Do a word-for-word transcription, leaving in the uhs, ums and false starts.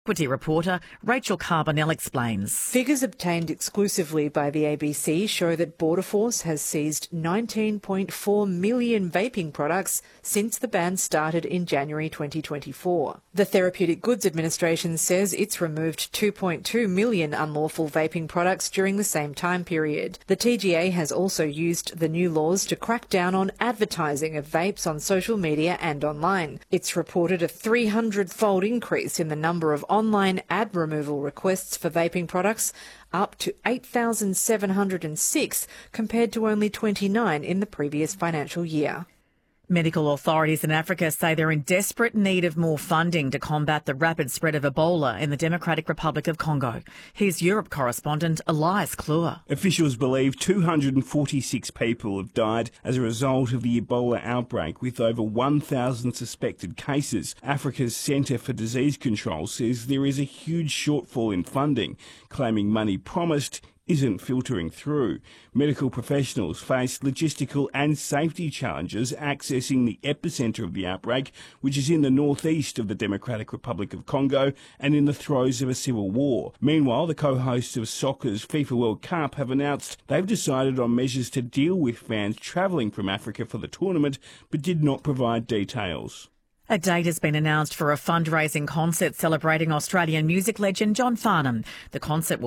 Equity reporter Rachel Carbonell explains. Figures obtained exclusively by the A B C show that Border Force has seized nineteen point four million vaping products since the ban started in January twenty twenty-four. The Therapeutic Goods Administration says it's removed two point two million unlawful vaping products during the same time period. The T G A has also used the new laws to crack down on advertising of vapes on social media and online. It's reported a three hundred fold increase in the number of online ad removal requests for vaping products, up to eight thousand seven hundred six compared to only twenty-nine in the previous financial year. Medical authorities in Africa say they're in desperate need of more funding to combat the rapid spread of Ebola in the Democratic Republic of Congo. Here's Europe correspondent Elias Klua. Officials believe two hundred forty-six people have died as a result of the Ebola outbreak, with over one thousand suspected cases. Africa's Centre for Disease Control says there is a huge shortfall in funding, claiming money promised isn't filtering through. Medical professionals face logistical and safety challenges accessing the epicentre of the outbreak, which is in the northeast of the Democratic Republic of Congo and in the throes of a civil war. Meanwhile, the co-hosts of soccer's FIFA World Cup have announced they've decided on measures to deal with fans travelling from Africa for the tournament, but did not provide details. A date has been announced for a fundraising concert celebrating Australian music legend John Farnham. The concert will